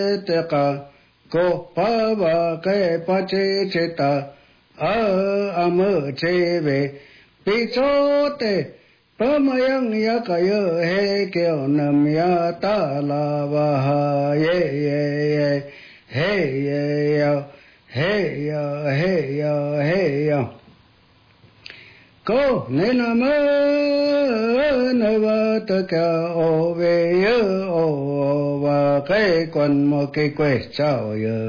te ka ko pa ba ke pa che che ta a mơ che về pi cho te pa ma yang ya ka yo he kêu nam ya ta la ba ha ye ye hey ye yo hey yo hey yo hey yo cô nên là mơ nơi vợ tất cả ô về ô và cái quần một cái quê chào